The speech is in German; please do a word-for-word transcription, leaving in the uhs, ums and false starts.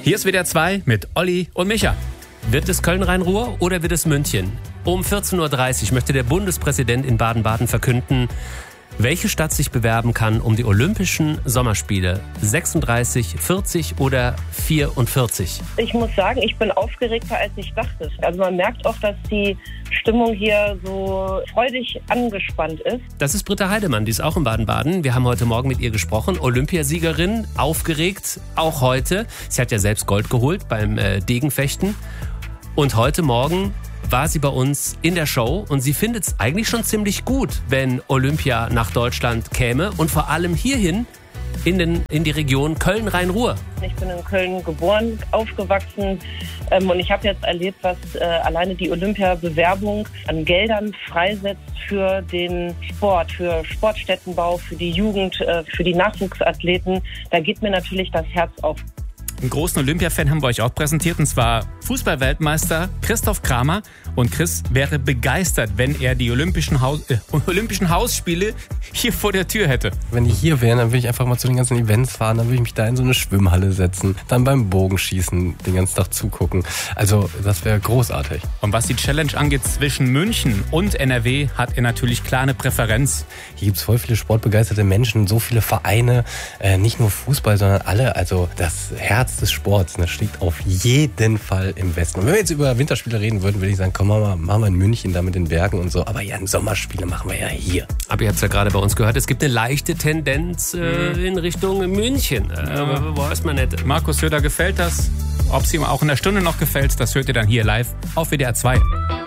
Hier ist W D R zwei mit Olli und Micha. Wird es Köln-Rhein-Ruhr oder wird es München? Um vierzehn Uhr dreißig möchte der Bundespräsident in Baden-Baden verkünden, welche Stadt sich bewerben kann um die Olympischen Sommerspiele. sechsunddreißig, vierzig oder vierundvierzig? Ich muss sagen, ich bin aufgeregter, als ich dachte. Also man merkt auch, dass die Stimmung hier so freudig angespannt ist. Das ist Britta Heidemann, die ist auch in Baden-Baden. Wir haben heute Morgen mit ihr gesprochen. Olympiasiegerin, aufgeregt, auch heute. Sie hat ja selbst Gold geholt beim äh, Degenfechten. Und heute Morgen war sie bei uns in der Show und sie findet es eigentlich schon ziemlich gut, wenn Olympia nach Deutschland käme und vor allem hierhin in, den, in die Region Köln-Rhein-Ruhr. Ich bin in Köln geboren, aufgewachsen ähm, und ich habe jetzt erlebt, was äh, alleine die Olympia-Bewerbung an Geldern freisetzt für den Sport, für Sportstättenbau, für die Jugend, äh, für die Nachwuchsathleten. Da geht mir natürlich das Herz auf. Einen großen Olympia-Fan haben wir euch auch präsentiert, und zwar Fußball-Weltmeister Christoph Kramer. Und Chris wäre begeistert, wenn er die Olympischen, Haus, äh, Olympischen Hausspiele hier vor der Tür hätte. Wenn die hier wären, dann würde ich einfach mal zu den ganzen Events fahren, dann würde ich mich da in so eine Schwimmhalle setzen, dann beim Bogenschießen den ganzen Tag zugucken. Also das wäre großartig. Und was die Challenge angeht zwischen München und N R W, hat er natürlich klar eine Präferenz. Hier gibt es voll viele sportbegeisterte Menschen, so viele Vereine, äh, nicht nur Fußball, sondern alle. Also das Herz des Sports, das steckt auf jeden Fall im Westen. Und wenn wir jetzt über Winterspiele reden würden, würde ich sagen, komm mal, machen wir in München da mit den Bergen und so. Aber ja, Sommerspiele machen wir ja hier. Aber ihr habt es ja gerade bei uns gehört, es gibt eine leichte Tendenz äh, in Richtung München. Äh, ja. Weiß man nicht. Markus Söder gefällt das. Ob es ihm auch in der Stunde noch gefällt, das hört ihr dann hier live auf W D R zwei.